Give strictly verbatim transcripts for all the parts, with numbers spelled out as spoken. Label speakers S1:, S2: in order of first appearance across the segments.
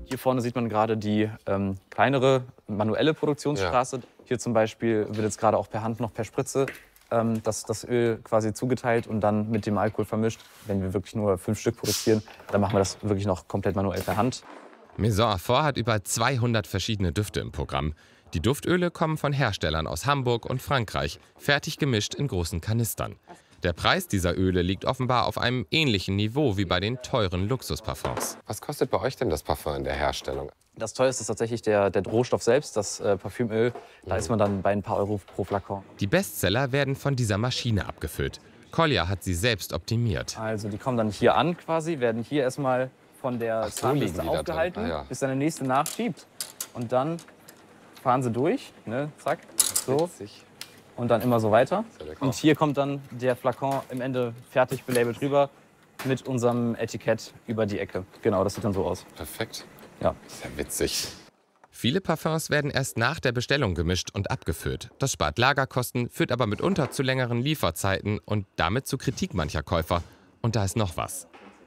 S1: Hier vorne sieht man gerade die ähm, kleinere manuelle Produktionsstraße. Ja. Hier zum Beispiel wird jetzt gerade auch per Hand noch per Spritze ähm, das, das Öl quasi zugeteilt und dann mit dem Alkohol vermischt. Wenn wir wirklich nur fünf Stück produzieren, dann machen wir das wirklich noch komplett manuell per Hand.
S2: Maison Affort hat über zweihundert verschiedene Düfte im Programm. Die Duftöle kommen von Herstellern aus Hamburg und Frankreich, fertig gemischt in großen Kanistern. Der Preis dieser Öle liegt offenbar auf einem ähnlichen Niveau wie bei den teuren Luxusparfums.
S3: Was kostet bei euch denn das Parfum in der Herstellung?
S1: Das teuerste ist tatsächlich der, der Rohstoff selbst, das äh, Parfümöl. Da ist man dann bei ein paar Euro pro Flakon.
S2: Die Bestseller werden von dieser Maschine abgefüllt. Kolja hat sie selbst optimiert.
S1: Also die kommen dann hier an quasi, werden hier erstmal von der
S3: so,
S1: Zahnbürste aufgehalten, ah, ja. bis dann der nächste nachschiebt. Und dann fahren sie durch, ne, zack, so. Witzig. Und dann immer so weiter. Und hier kommt dann der Flakon im Ende fertig belabelt rüber mit unserem Etikett über die Ecke. Genau, das sieht dann so aus.
S3: Perfekt.
S1: Ja.
S3: Ist ja witzig.
S2: Viele Parfums werden erst nach der Bestellung gemischt und abgefüllt. Das spart Lagerkosten, führt aber mitunter zu längeren Lieferzeiten und damit zu Kritik mancher Käufer. Und da ist noch was.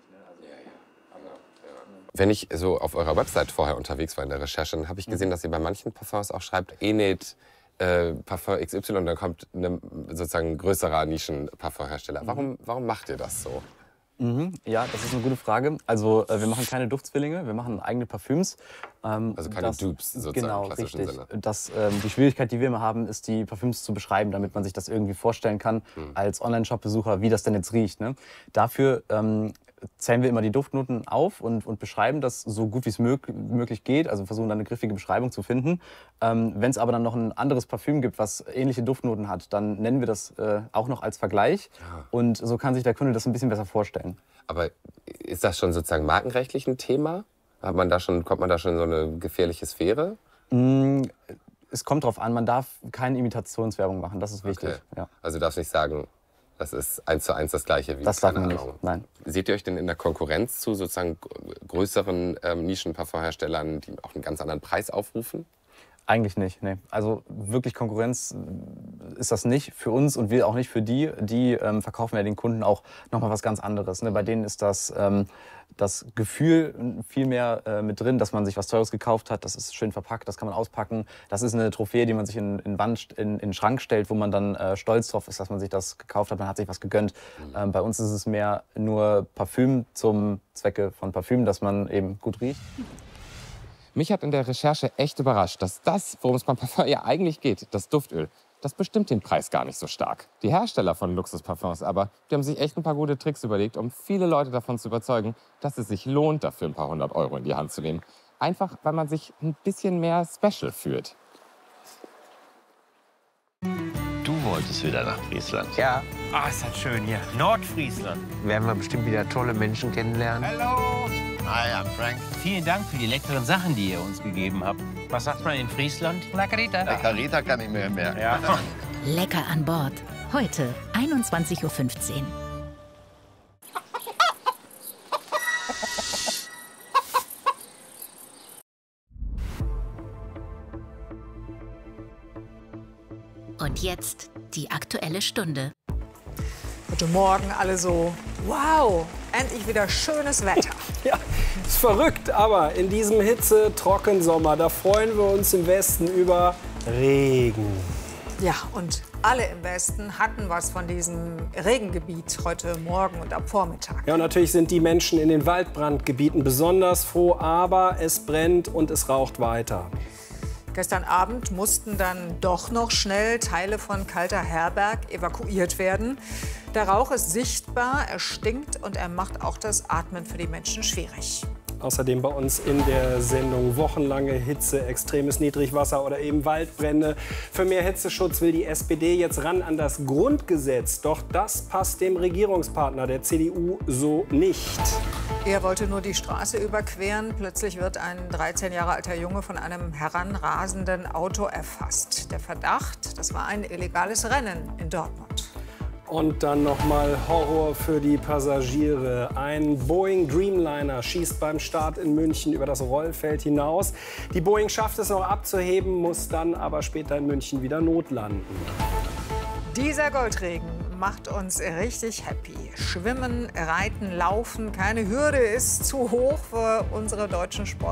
S3: Wenn ich so auf eurer Website vorher unterwegs war in der Recherche, dann habe ich gesehen, dass ihr bei manchen Parfums auch schreibt, Enid, Äh, Parfum X Y, und dann kommt eine, sozusagen ein größerer Nischen-Parfumhersteller. Warum, warum macht ihr das so?
S1: Mhm, ja, das ist eine gute Frage. Also äh, wir machen keine Duftzwillinge, wir machen eigene Parfüms. Ähm,
S3: also keine
S1: das,
S3: Dupes sozusagen
S1: genau,
S3: im klassischen
S1: richtig.
S3: Sinne.
S1: Das, ähm, die Schwierigkeit, die wir immer haben, ist, die Parfüms zu beschreiben, damit man sich das irgendwie vorstellen kann, mhm. als Online-Shop-Besucher, wie das denn jetzt riecht. Ne? Dafür ähm, zählen wir immer die Duftnoten auf und, und beschreiben das so gut wie es mög möglich geht. Also versuchen dann eine griffige Beschreibung zu finden. Ähm, Wenn es aber dann noch ein anderes Parfüm gibt, was ähnliche Duftnoten hat, dann nennen wir das äh, auch noch als Vergleich. Ja. Und so kann sich der Kunde das ein bisschen besser vorstellen.
S3: Aber ist das schon sozusagen markenrechtlich ein Thema? Hat man da schon, kommt man da schon in so eine gefährliche Sphäre?
S1: Mm, es kommt drauf an, man darf keine Imitationswerbung machen, das ist wichtig.
S3: Okay.
S1: Ja.
S3: Also du darfst nicht sagen, das ist eins zu eins das Gleiche wie,
S1: das
S3: keine
S1: darf man
S3: Ahnung.
S1: nicht. Nein.
S3: Seht ihr euch denn in der Konkurrenz zu sozusagen größeren ähm, Nischen-Parfumherstellern, die auch einen ganz anderen Preis aufrufen?
S1: Eigentlich nicht, nee. Also wirklich Konkurrenz ist das nicht für uns und wir auch nicht für die. Die ähm, verkaufen ja den Kunden auch nochmal was ganz anderes. Ne? Bei denen ist das, ähm, das Gefühl viel mehr äh, mit drin, dass man sich was Teures gekauft hat. Das ist schön verpackt, das kann man auspacken. Das ist eine Trophäe, die man sich in, in, Wand, in, in den Schrank stellt, wo man dann äh, stolz drauf ist, dass man sich das gekauft hat. Man hat sich was gegönnt. Mhm. Ähm, bei uns ist es mehr nur Parfüm zum Zwecke von Parfüm, dass man eben gut riecht.
S2: Mich hat in der Recherche echt überrascht, dass das, worum es beim Parfum ja eigentlich geht, das Duftöl, das bestimmt den Preis gar nicht so stark. Die Hersteller von Luxusparfums aber, die haben sich echt ein paar gute Tricks überlegt, um viele Leute davon zu überzeugen, dass es sich lohnt, dafür ein paar hundert Euro in die Hand zu nehmen. Einfach, weil man sich ein bisschen mehr special fühlt.
S4: Du wolltest wieder nach Friesland?
S5: Ja.
S4: Ah, ist das schön hier. Nordfriesland.
S5: Werden wir bestimmt wieder tolle Menschen kennenlernen.
S4: Hallo. Hi, I'm Frank. Vielen Dank für die leckeren Sachen, die ihr uns gegeben habt. Was sagt man in Friesland? La Carita.
S6: La Carita kann ich mir merken.
S4: Ja.
S7: Lecker an Bord. Heute einundzwanzig Uhr fünfzehn. Und jetzt die Aktuelle Stunde.
S8: Heute Morgen alle so, wow, endlich wieder schönes Wetter.
S9: Ja, ist verrückt, aber in diesem Hitze-Trockensommer, da freuen wir uns im Westen über Regen.
S8: Ja, und alle im Westen hatten was von diesem Regengebiet heute Morgen und am Vormittag.
S9: Ja, und natürlich sind die Menschen in den Waldbrandgebieten besonders froh, aber es brennt und es raucht weiter.
S8: Gestern Abend mussten dann doch noch schnell Teile von Kalter Herberg evakuiert werden. Der Rauch ist sichtbar, er stinkt und er macht auch das Atmen für die Menschen schwierig.
S9: Außerdem bei uns in der Sendung wochenlange Hitze, extremes Niedrigwasser oder eben Waldbrände. Für mehr Hitzeschutz will die S P D jetzt ran an das Grundgesetz. Doch das passt dem Regierungspartner der C D U so nicht.
S8: Er wollte nur die Straße überqueren. Plötzlich wird ein dreizehn Jahre alter Junge von einem heranrasenden Auto erfasst. Der Verdacht, das war ein illegales Rennen in Dortmund.
S9: Und dann noch mal Horror für die Passagiere. Ein Boeing Dreamliner schießt beim Start in München über das Rollfeld hinaus. Die Boeing schafft es noch abzuheben, muss dann aber später in München wieder notlanden.
S8: Dieser Goldregen macht uns richtig happy. Schwimmen, Reiten, Laufen, keine Hürde ist zu hoch für unsere deutschen Sportler.